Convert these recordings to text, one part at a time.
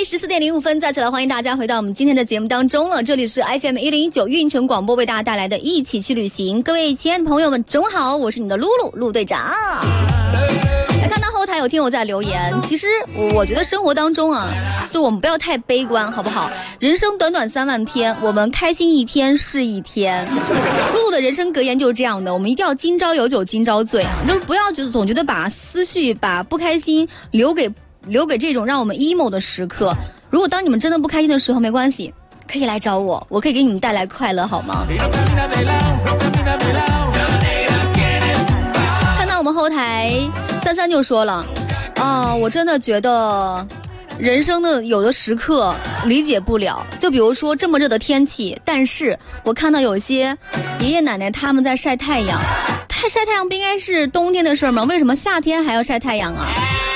14:05，再次来欢迎大家回到我们今天的节目当中了。这里是 FM 101.9运城广播为大家带来的一起去旅行。各位亲爱的朋友们，中午好，我是你的露露陆队长。来看到后台有听友在留言，其实我觉得生活当中啊，就我们不要太悲观，好不好？人生短短3万天，我们开心一天是一天。露露的人生格言就是这样的，我们一定要今朝有酒今朝醉啊，就是不要就总觉得把思绪、把不开心留给这种让我们 emo 的时刻。如果当你们真的不开心的时候，没关系，可以来找我，我可以给你们带来快乐，好吗？看到我们后台33就说了我真的觉得人生的有的时刻理解不了，就比如说这么热的天气，但是我看到有些爷爷奶奶他们在晒太阳，晒太阳不应该是冬天的事吗？为什么夏天还要晒太阳啊？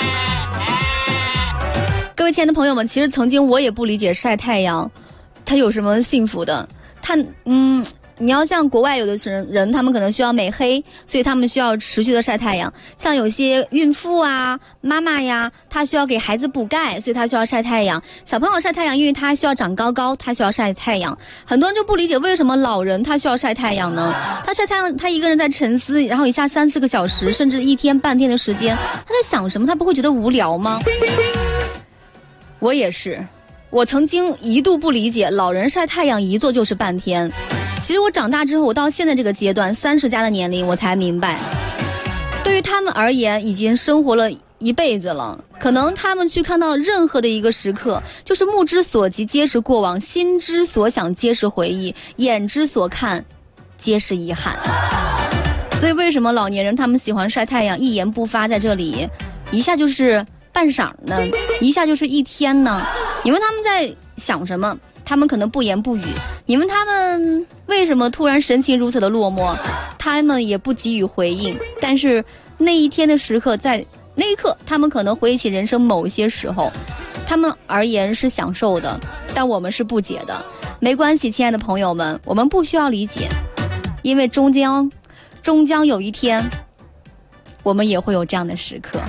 各位亲爱的朋友们，其实曾经我也不理解晒太阳它有什么幸福的。你要像国外有的人他们可能需要美黑，所以他们需要持续的晒太阳。像有些孕妇啊、妈妈呀，她需要给孩子补钙，所以她需要晒太阳。小朋友晒太阳，因为他需要长高高，他需要晒太阳。很多人就不理解为什么老人他需要晒太阳呢？他晒太阳，他一个人在沉思，然后以下3-4个小时，甚至1天半天的时间，他在想什么？他不会觉得无聊吗？我也是，我曾经一度不理解老人晒太阳一坐就是半天。其实我长大之后，我到现在这个阶段30加的年龄，我才明白，对于他们而言已经生活了一辈子了，可能他们去看到任何的一个时刻，就是目之所及皆是过往，心之所想皆是回忆，眼之所看皆是遗憾。所以为什么老年人他们喜欢晒太阳，一言不发在这里，一下就是半晌呢，一下就是1天呢？你问他们在想什么，他们可能不言不语。你问他们为什么突然神情如此的落寞，他们也不给予回应。但是那一天的时刻，在那一刻，他们可能回忆起人生某一些时候，他们而言是享受的，但我们是不解的。没关系，亲爱的朋友们，我们不需要理解，因为终将有一天，我们也会有这样的时刻。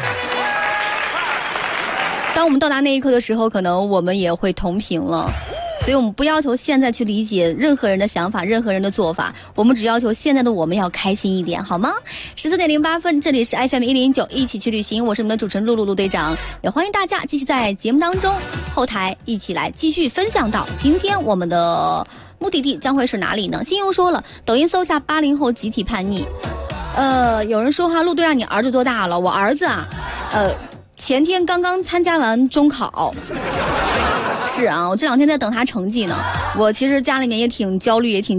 当我们到达那一刻的时候，可能我们也会同频了。所以我们不要求现在去理解任何人的想法，任何人的做法，我们只要求现在的我们要开心一点，好吗？14:08，这里是 FM 101.9一起去旅行，我是你们的主持人陆队长，也欢迎大家继续在节目当中后台一起来继续分享到今天我们的目的地将会是哪里呢？信用说了，抖音搜下80后集体叛逆。有人说陆队长，你儿子多大了？我儿子前天刚刚参加完中考。是啊，我这2天在等他成绩呢。我其实家里面也挺焦虑，也挺